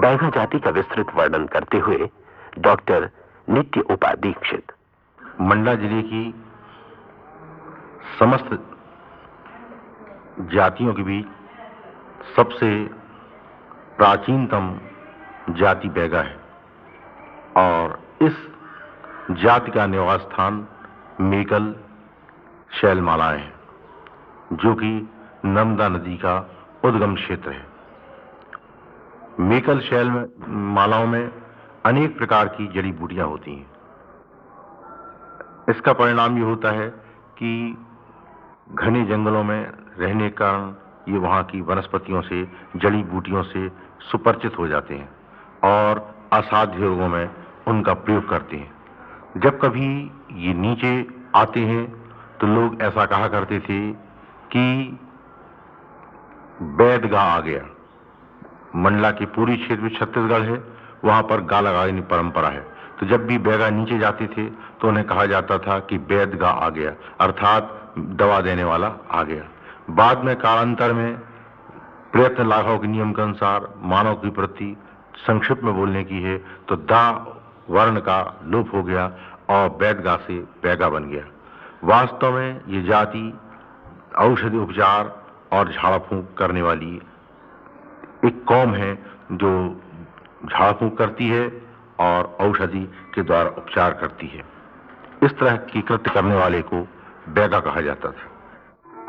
बैगा जाति का विस्तृत वर्णन करते हुए डॉक्टर नित्य उपादीक्षित। मंडला जिले की समस्त जातियों के बीच सबसे प्राचीनतम जाति बैगा है और इस जाति का निवास स्थान मेकल शैलमालाएं है, जो कि नर्मदा नदी का उद्गम क्षेत्र है। मेकल शैलमालाओं में अनेक प्रकार की जड़ी बूटियां होती हैं। इसका परिणाम ये होता है कि घने जंगलों में रहने के कारण ये वहां की वनस्पतियों से, जड़ी बूटियों से सुपरिचित हो जाते हैं और असाध्य रोगों में उनका प्रयोग करते हैं। जब कभी ये नीचे आते हैं तो लोग ऐसा कहा करते थे कि बैदगा आ गया। मंडला के पूरी क्षेत्र में छत्तीसगढ़ है, वहां पर गा लगाने की परंपरा है। तो जब भी बैगा नीचे जाते थे तो उन्हें कहा जाता था कि बैदगा आ गया, अर्थात दवा देने वाला आ गया। बाद में कालांतर में प्रयत्न लाघव के नियम के अनुसार मानव की प्रति संक्षिप्त में बोलने की है तो दा वर्ण का लोप हो गया और बैदगा से बैगा बन गया। वास्तव में ये जाति औषधि उपचार और झाड़ फूंक करने वाली एक कौम है जो झाड़ फूंक करती है और औषधि के द्वारा उपचार करती है। इस तरह की कृत्य करने वाले को बैगा कहा जाता था।